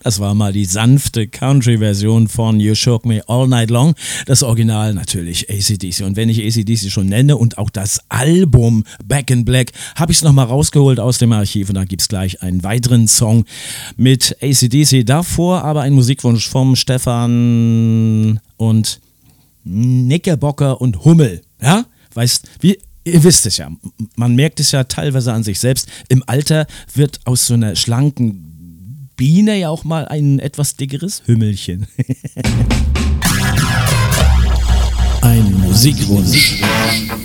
Das war mal die sanfte Country-Version von You Shook Me All Night Long. Das Original natürlich AC/DC. Und wenn ich AC/DC schon nenne und auch das Album Back in Black, habe ich es nochmal rausgeholt aus dem Archiv und dann gibt es gleich einen weiteren Song mit AC/DC. Davor aber ein Musikwunsch vom Stefan und Knickerbocker und Hummel. Ja, weißt, ihr wisst es ja, man merkt es ja teilweise an sich selbst. Im Alter wird aus so einer schlanken Biene ja auch mal ein etwas dickeres Hümmelchen. Ein Musikwunsch.